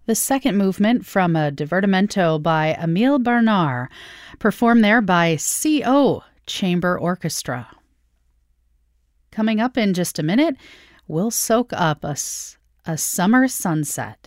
the second movement from a divertimento by Émile Bernard, performed there by CO Chamber Orchestra. Coming up in just a minute, we'll soak up a summer sunset.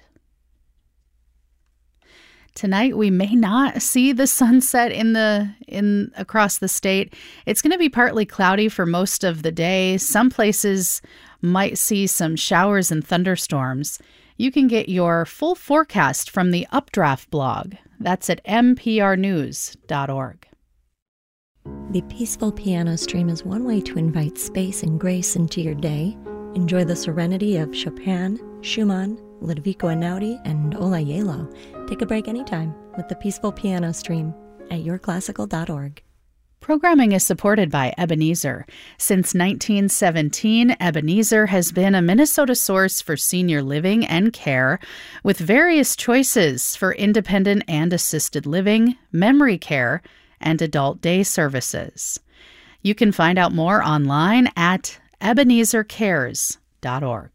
Tonight we may not see the sunset across the state. It's going to be partly cloudy for most of the day. Some places might see some showers and thunderstorms. You can get your full forecast from the Updraft blog. That's at mprnews.org. The Peaceful Piano Stream is one way to invite space and grace into your day. Enjoy the serenity of Chopin, Schumann, Ludovico Einaudi, and Ola Gjeilo. Take a break anytime with the Peaceful Piano Stream at yourclassical.org. Programming is supported by Ebenezer. Since 1917, Ebenezer has been a Minnesota source for senior living and care, with various choices for independent and assisted living, memory care, and adult day services. You can find out more online at ebenezercares.org.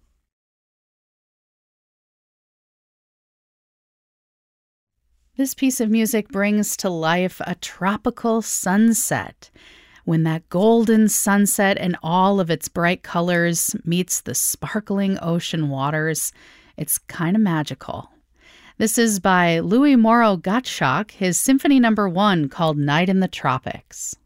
This piece of music brings to life a tropical sunset. When that golden sunset in all of its bright colors meets the sparkling ocean waters, it's kind of magical. This is by Louis Moreau Gottschalk, his Symphony No. 1 called Night in the Tropics.